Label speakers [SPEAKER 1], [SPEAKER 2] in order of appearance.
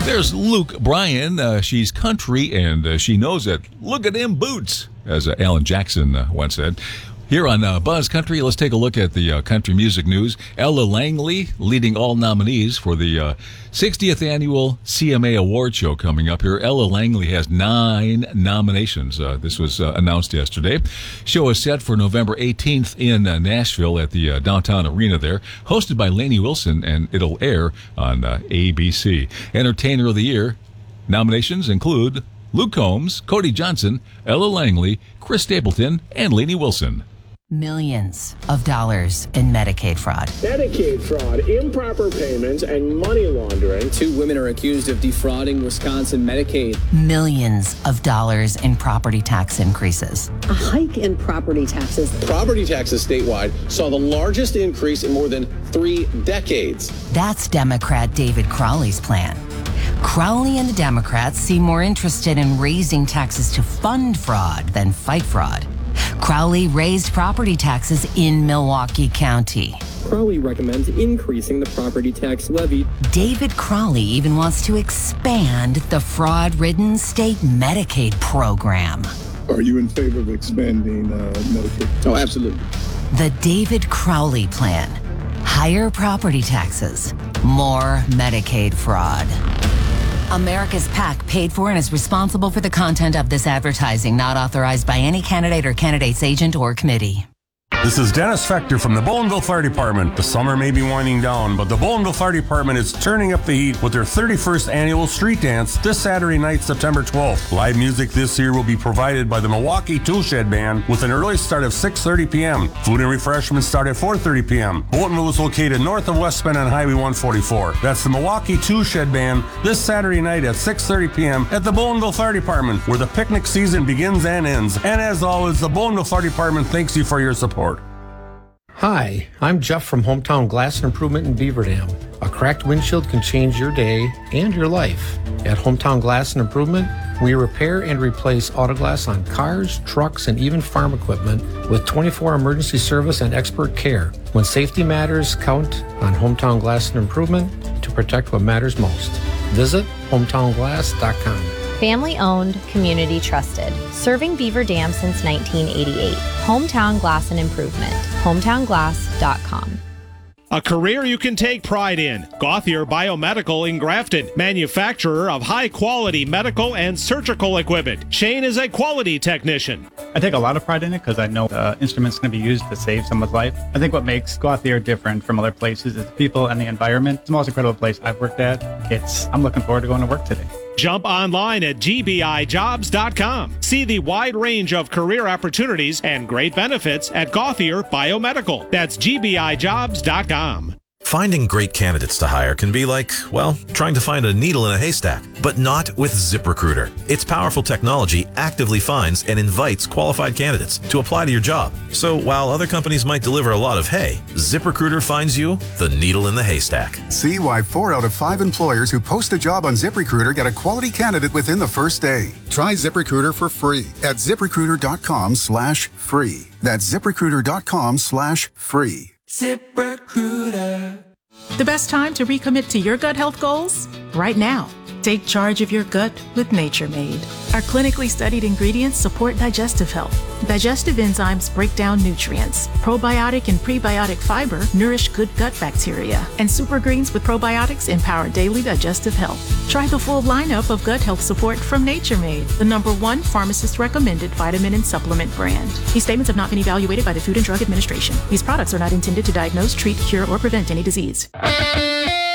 [SPEAKER 1] There's Luke Bryan. She's country and she knows it. Look at them boots, as Alan Jackson once said. Here on Buzz Country, let's take a look at the country music news. Ella Langley leading all nominees for the 60th annual CMA Award Show coming up here. Ella Langley has 9 nominations. This was announced yesterday. Show is set for November 18th in Nashville at the downtown arena there. Hosted by Lainey Wilson, and it'll air on ABC. Entertainer of the Year nominations include Luke Combs, Cody Johnson, Ella Langley, Chris Stapleton, and Lainey Wilson.
[SPEAKER 2] Millions of dollars in Medicaid fraud.
[SPEAKER 3] Medicaid fraud, improper payments, and money laundering.
[SPEAKER 4] 2 women are accused of defrauding Wisconsin Medicaid.
[SPEAKER 2] Millions of dollars in property tax increases.
[SPEAKER 5] A hike in property taxes.
[SPEAKER 6] Property taxes statewide saw the largest increase in more than 3 decades.
[SPEAKER 2] That's Democrat David Crowley's plan. Crowley and the Democrats seem more interested in raising taxes to fund fraud than fight fraud. Crowley raised property taxes in Milwaukee County.
[SPEAKER 7] Crowley recommends increasing the property tax levy.
[SPEAKER 2] David Crowley even wants to expand the fraud-ridden state Medicaid program.
[SPEAKER 8] Are you in favor of expanding Medicaid?
[SPEAKER 6] Oh, absolutely.
[SPEAKER 2] The David Crowley plan. Higher property taxes, more Medicaid fraud. America's PAC paid for and is responsible for the content of this advertising, not authorized by any candidate or candidate's agent or committee.
[SPEAKER 9] This is Dennis Fector from the Bowenville Fire Department. The summer may be winding down, but the Bowenville Fire Department is turning up the heat with their 31st annual street dance this Saturday night, September 12th. Live music this year will be provided by the Milwaukee Tool Shed Band with an early start of 6:30 p.m. Food and refreshments start at 4:30 p.m. Bowenville is located north of West Bend on Highway 144. That's the Milwaukee Tool Shed Band this Saturday night at 6:30 p.m. at the Bowenville Fire Department, where the picnic season begins and ends. And as always, the Bowenville Fire Department thanks you for your support.
[SPEAKER 10] Hi, I'm Jeff from Hometown Glass and Improvement in Beaver Dam. A cracked windshield can change your day and your life. At Hometown Glass and Improvement, we repair and replace auto glass on cars, trucks, and even farm equipment with 24 emergency service and expert care. When safety matters, count on Hometown Glass and Improvement to protect what matters most. Visit hometownglass.com.
[SPEAKER 11] Family owned, community trusted. Serving Beaver Dam since 1988. Hometown Glass and Improvement. HometownGlass.com.
[SPEAKER 12] A career you can take pride in. Gauthier Biomedical in Grafton, manufacturer of high-quality medical and surgical equipment. Shane is a quality technician.
[SPEAKER 13] I take a lot of pride in it because I know the instrument's going to be used to save someone's life. I think what makes Gauthier different from other places is the people and the environment. It's the most incredible place I've worked at. I'm looking forward to going to work today.
[SPEAKER 12] Jump online at gbijobs.com. See the wide range of career opportunities and great benefits at Gauthier Biomedical. That's gbijobs.com.
[SPEAKER 14] Finding great candidates to hire can be like, well, trying to find a needle in a haystack, but not with ZipRecruiter. Its powerful technology actively finds and invites qualified candidates to apply to your job. So while other companies might deliver a lot of hay, ZipRecruiter finds you the needle in the haystack.
[SPEAKER 15] See why 4 out of 5 employers who post a job on ZipRecruiter get a quality candidate within the first day. Try ZipRecruiter for free at ZipRecruiter.com/free. That's ZipRecruiter.com/free.
[SPEAKER 16] ZipRecruiter. The best time to recommit to your gut health goals? Right now. Take charge of your gut with Nature Made. Our clinically studied ingredients support digestive health. Digestive enzymes break down nutrients. Probiotic and prebiotic fiber nourish good gut bacteria. And super greens with probiotics empower daily digestive health. Try the full lineup of gut health support from Nature Made, the #1 pharmacist-recommended vitamin and supplement brand. These statements have not been evaluated by the Food and Drug Administration. These products are not intended to diagnose, treat, cure, or prevent any disease.